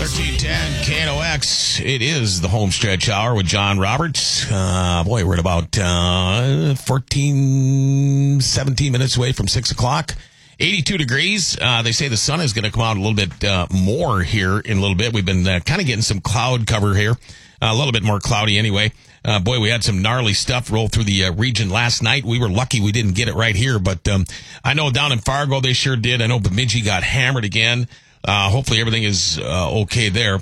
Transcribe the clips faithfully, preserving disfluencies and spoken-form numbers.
thirteen ten K N O X. It is the home stretch hour with John Roberts. Uh, boy, we're at about uh, fourteen, seventeen minutes away from six o'clock. eighty-two degrees. Uh, they say the sun is going to come out a little bit uh, more here in a little bit. We've been uh, kind of getting some cloud cover here. Uh, a little bit more cloudy anyway. Uh, boy, we had some gnarly stuff roll through the uh, region last night. We were lucky we didn't get it right here, but um, I know down in Fargo they sure did. I know Bemidji got hammered again. Uh, hopefully everything is uh, okay there.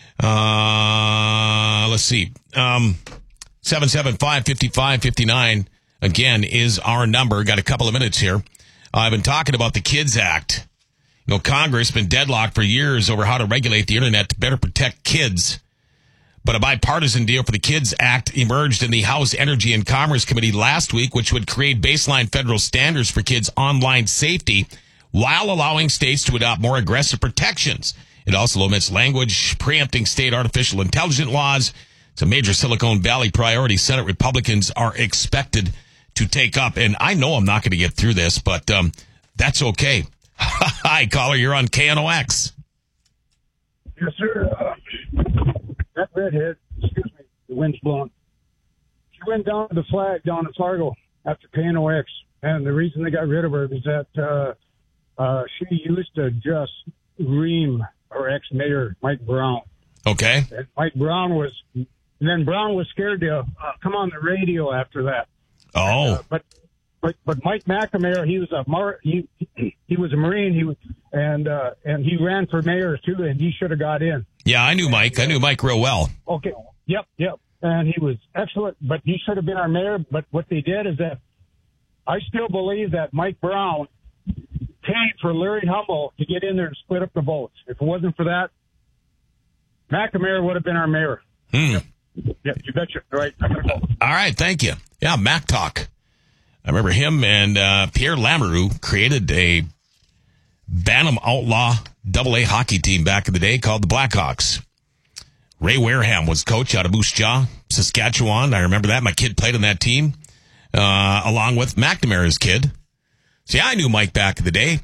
Uh, let's see. Um, seven seven five, five five five nine, again, is our number. Got a couple of minutes here. Uh, I've been talking about the KIDS Act. You know, Congress has been deadlocked for years over how to regulate the Internet to better protect kids. But a bipartisan deal for the KIDS Act emerged in the House Energy and Commerce Committee last week, which would create baseline federal standards for kids' online safety while allowing states to adopt more aggressive protections. It also omits language preempting state artificial intelligence laws. It's a major Silicon Valley priority Senate Republicans are expected to take up. And I know I'm not going to get through this, but um, that's okay. Hi, caller. You're on K N O X. Yes, sir. Uh, that redhead, excuse me, the wind's blowing. She went down to the flag down in Fargo after K N O X. And the reason they got rid of her is that uh, uh, she used to just ream our ex-mayor, Mike Brown. Okay. And Mike Brown was, and then Brown was scared to uh, come on the radio after that. Oh. Uh, but but but Mike McNamara, he was a Mar- he he was a Marine. He was and uh, and he ran for mayor too, and he should have got in. Yeah, I knew Mike. I knew Mike real well. Okay. Yep. Yep. And he was excellent, but he should have been our mayor. But what they did is that I still believe that Mike Brown paid for Larry Humble to get in there and split up the votes. If it wasn't for that, McNamara would have been our mayor. Hmm. Yep. Yep, you betcha. All right. I'm gonna go. All right, thank you. Yeah, Mac Talk. I remember him and uh, Pierre Lamoureux created a Bantam Outlaw double A hockey team back in the day called the Blackhawks. Ray Wareham was coach out of Moose Jaw, Saskatchewan. I remember that. My kid played on that team, uh, along with McNamara's kid. See, I knew Mike back in the day.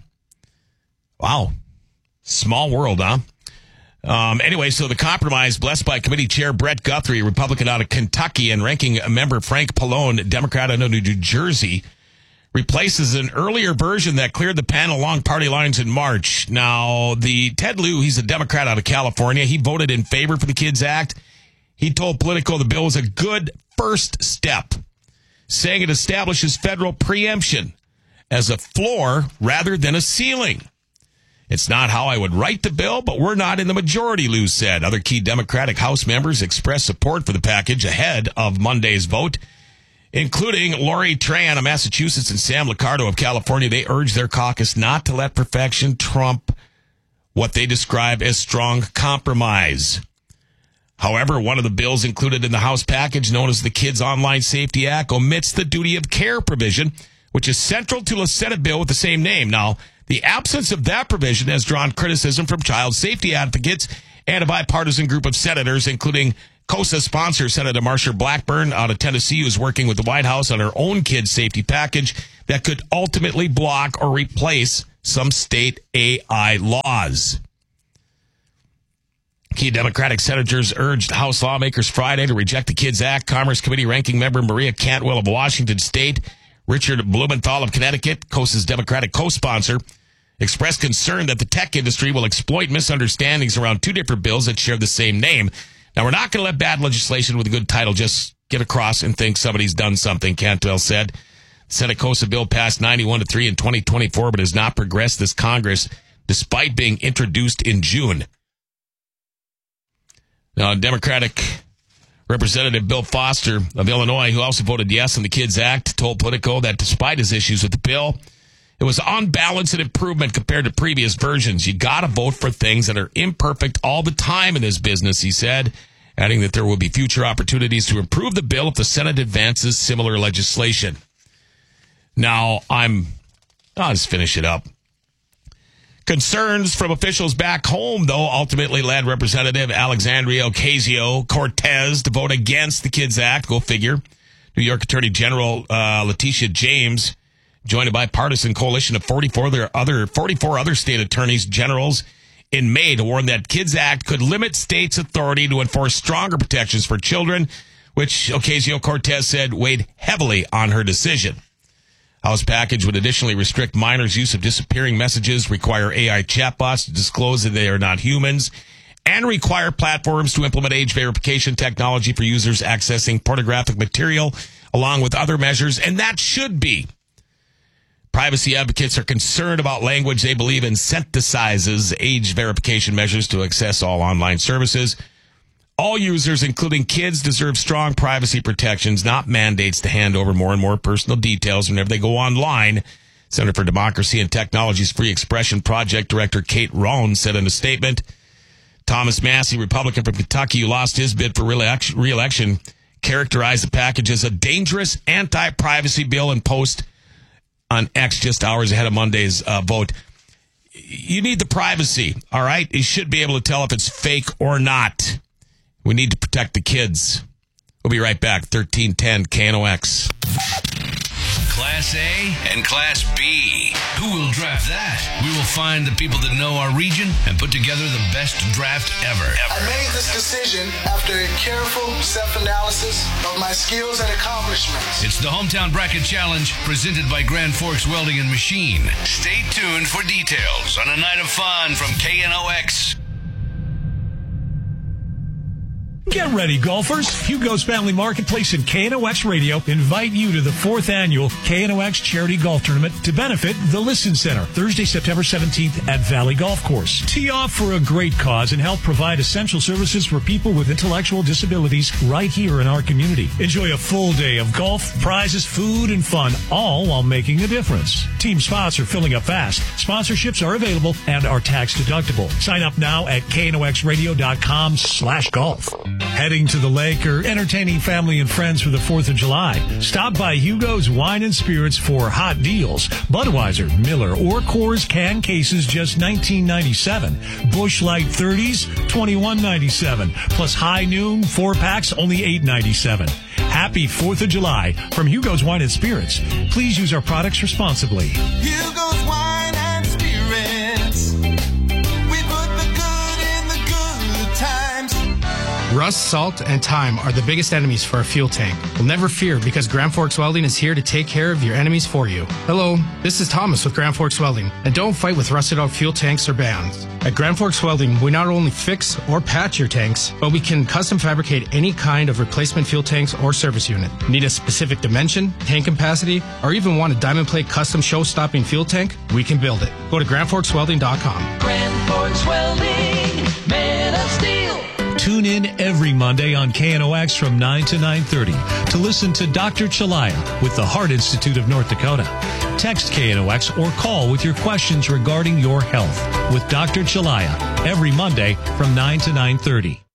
Wow. Small world, huh? Um, anyway, so the compromise blessed by committee chair Brett Guthrie, Republican out of Kentucky, and ranking member Frank Pallone, Democrat out of New Jersey, replaces an earlier version that cleared the panel along party lines in March. Now, the Ted Lieu, he's a Democrat out of California. He voted in favor for the KIDS Act. He told Politico the bill was a good first step, saying it establishes federal preemption as a floor rather than a ceiling. It's not how I would write the bill, but we're not in the majority, Lieu said. Other key Democratic House members expressed support for the package ahead of Monday's vote, including Lori Tran of Massachusetts and Sam Liccardo of California. They urged their caucus not to let perfection trump what they describe as strong compromise. However, one of the bills included in the House package, known as the Kids Online Safety Act, omits the duty of care provision, which is central to a Senate bill with the same name. Now, the absence of that provision has drawn criticism from child safety advocates and a bipartisan group of senators, including COSA sponsor Senator Marsha Blackburn out of Tennessee, who's working with the White House on her own kids safety package that could ultimately block or replace some state A I laws. Key Democratic senators urged House lawmakers Friday to reject the KIDS Act. Commerce Committee ranking member Maria Cantwell of Washington State, Richard Blumenthal of Connecticut, COSA's Democratic co-sponsor, expressed concern that the tech industry will exploit misunderstandings around two different bills that share the same name. Now, we're not going to let bad legislation with a good title just get across and think somebody's done something, Cantwell said. The Senate COSA bill passed ninety-one to three in twenty twenty-four, but has not progressed this Congress despite being introduced in June. Now, Democratic Representative Bill Foster of Illinois, who also voted yes on the KIDS Act, told Politico that despite his issues with the bill, it was on balance an improvement compared to previous versions. You got to vote for things that are imperfect all the time in this business, he said, adding that there will be future opportunities to improve the bill if the Senate advances similar legislation. Now, I'm, I'll just finish it up. Concerns from officials back home, though, ultimately led Representative Alexandria Ocasio-Cortez to vote against the KIDS Act. Go figure. New York Attorney General uh, Letitia James joined a bipartisan coalition of forty-four other, other forty-four other state attorneys generals in May to warn that Kids Act could limit states' authority to enforce stronger protections for children, which Ocasio-Cortez said weighed heavily on her decision. House package would additionally restrict minors' use of disappearing messages, require A I chatbots to disclose that they are not humans, and require platforms to implement age verification technology for users accessing pornographic material, along with other measures, and that should be. Privacy advocates are concerned about language they believe incentivizes age verification measures to access all online services. All users, including kids, deserve strong privacy protections, not mandates to hand over more and more personal details whenever they go online. Center for Democracy and Technology's Free Expression Project Director Kate Rohn said in a statement. Thomas Massey, Republican from Kentucky, who lost his bid for re-election, characterized the package as a dangerous anti-privacy bill and post on X just hours ahead of Monday's uh, vote. You need the privacy, all right? You should be able to tell if it's fake or not. We need to protect the kids. We'll be right back. thirteen ten K N O X. Class A and Class B. Who will draft that? We will find the people that know our region and put together the best draft ever. I made this decision after a careful self-analysis of my skills and accomplishments. It's the Hometown Bracket Challenge presented by Grand Forks Welding and Machine. Stay tuned for details on a night of fun from K N O X. Get ready, golfers. Hugo's Family Marketplace and K N O X Radio invite you to the fourth annual K N O X Charity Golf Tournament to benefit the Listen Center, Thursday, September seventeenth at Valley Golf Course. Tee off for a great cause and help provide essential services for people with intellectual disabilities right here in our community. Enjoy a full day of golf, prizes, food, and fun, all while making a difference. Team spots are filling up fast. Sponsorships are available and are tax deductible. Sign up now at K N O X radio dot com slash golf. Heading to the lake or entertaining family and friends for the fourth of July? Stop by Hugo's Wine and Spirits for hot deals. Budweiser, Miller, or Coors can cases just nineteen ninety-seven. Busch Light thirties, twenty-one ninety-seven. Plus High Noon, four packs, only eight ninety-seven. Happy fourth of July from Hugo's Wine and Spirits. Please use our products responsibly. Hugo's Wine and Spirits. We put the good in the good times. Rust, salt, and time are the biggest enemies for a fuel tank. Well, never fear, because Grand Forks Welding is here to take care of your enemies for you. Hello, this is Thomas with Grand Forks Welding, and don't fight with rusted out fuel tanks or bands. At Grand Forks Welding, we not only fix or patch your tanks, but we can custom fabricate any kind of replacement fuel tanks or service unit. Need a specific dimension, tank capacity, or even want a diamond plate custom show-stopping fuel tank? We can build it. Go to Grand Forks Welding dot com. Grand Forks Welding, man of steel. Tune in every Monday on K N O X from nine to nine thirty to listen to Doctor Chalaya with the Heart Institute of North Dakota. Text K N O X or call with your questions regarding your health with Doctor Chalaya every Monday from nine to nine thirty.